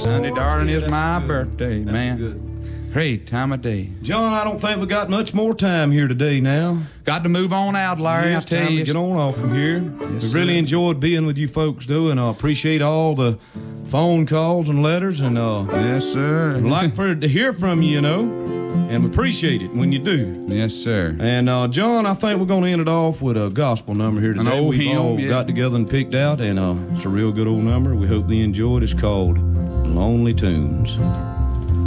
Sunday, darling, is my birthday, That's man. good. Great time of day. John, I don't think we got much more time here today now. Got to move on out, Larry. Yeah, I tell time you. to get on off from here. Yes, We really sir. enjoyed being with you folks, though, and I appreciate all the phone calls and letters, and Yes, sir. I'd like to hear from you, and we appreciate it when you do. Yes, sir. And John, I think we're going to end it off with a gospel number here today. old We've hymn, all yeah. got together and picked out, and it's a real good old number. We hope they enjoy it. It's called Lonely Tunes.